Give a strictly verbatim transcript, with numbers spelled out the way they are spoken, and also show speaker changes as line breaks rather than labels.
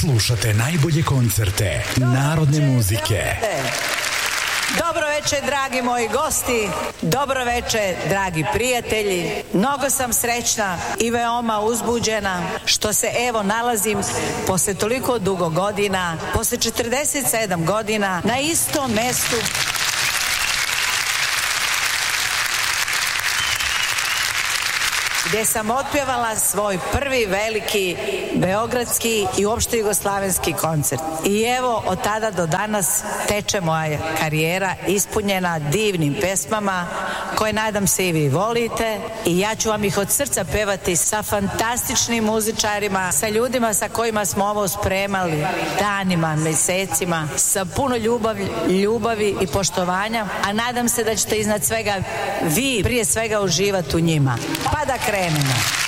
Slušate najbolje koncerte narodne muzike.
Dobro večer, dragi moji gosti. Dobro večer, dragi prijatelji. Mnogo sam srećna i veoma uzbuđena što se evo nalazim posle toliko dugo godina, posle četrdeset sedam godina na istom mestu gde sam otpjevala svoj prvi veliki beogradski i uopšte jugoslavenski koncert. I evo, od tada do danas teče moja karijera ispunjena divnim pesmama koje nadam se i vi volite i ja ću vam ih od srca pevati sa fantastičnim muzičarima, sa ljudima sa kojima smo ovo spremali danima, mesecima, sa puno ljubavi, ljubavi i poštovanja, a nadam se da ćete iznad svega vi prije svega uživati u njima. Pa da krenemo.